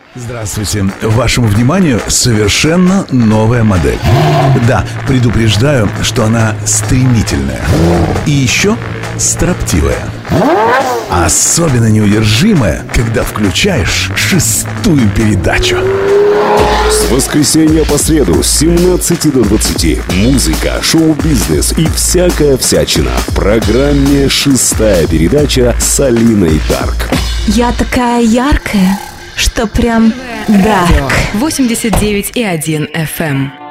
Здравствуйте. Вашему вниманию совершенно новая модель. Да, предупреждаю, что она стремительная. И еще строптивая. Особенно неудержимая, когда включаешь 6-ю передачу. С воскресенья по среду с 17 до 20. Музыка, шоу-бизнес и всякая всячина. В программе «6-я передача» с Алиной Дарк. Я такая яркая, что прям дарк. 89,1 FM.